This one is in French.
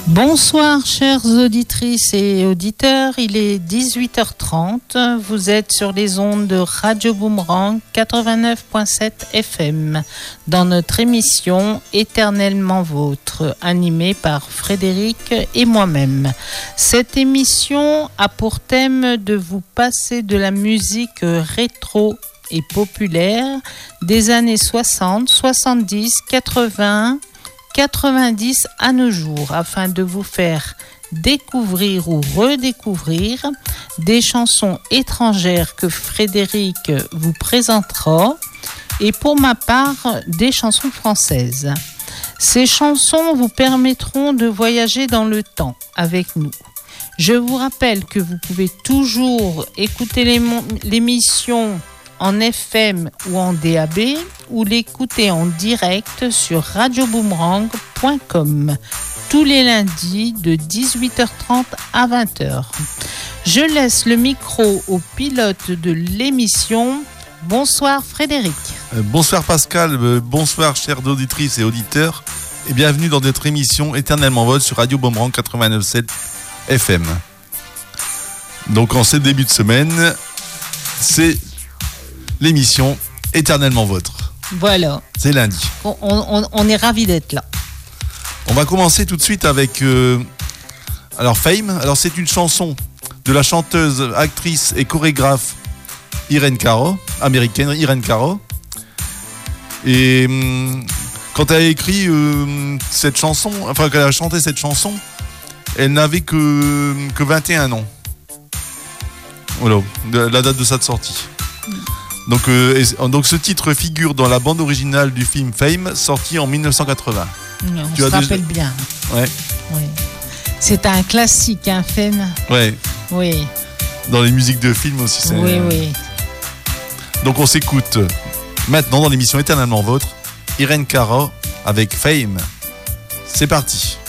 Bonsoir chères auditrices et auditeurs, il est 18h30, vous êtes sur les ondes de Radio Boomerang 89.7 FM dans notre émission Éternellement Vôtre, animée par Frédéric et moi-même. Cette émission a pour thème de vous passer de la musique rétro et populaire des années 60, 70, 80, 90 à nos jours, afin de vous faire découvrir ou redécouvrir des chansons étrangères que Frédéric vous présentera et pour ma part des chansons françaises. Ces chansons vous permettront de voyager dans le temps avec nous. Je vous rappelle que vous pouvez toujours écouter l'émission en FM ou en DAB ou l'écouter en direct sur radioboomerang.com tous les lundis de 18h30 à 20h. Je laisse le micro au pilote de l'émission. Bonsoir Frédéric. Bonsoir Pascal, bonsoir chères auditrices et auditeurs et bienvenue dans notre émission Éternellement Vôtre sur Radio Boomerang 89.7 FM. Donc en ce début de semaine, c'est l'émission Éternellement Vôtre. Voilà. C'est lundi. On est ravis d'être là. On va commencer tout de suite avec Fame. Alors c'est une chanson de la chanteuse, actrice et chorégraphe Irene Cara, américaine Irene Cara. Et quand elle a écrit cette chanson, enfin quand elle a chanté cette chanson, elle n'avait que 21 ans. Voilà, la date de sa sortie. Donc ce titre figure dans la bande originale du film Fame, sorti en 1980. On se rappelle bien. Ouais. Oui. C'est un classique, hein, Fame. Ouais. Oui. Dans les musiques de films aussi. C'est... Oui. Donc on s'écoute maintenant dans l'émission Éternellement Vôtre, Irene Cara avec Fame. C'est parti.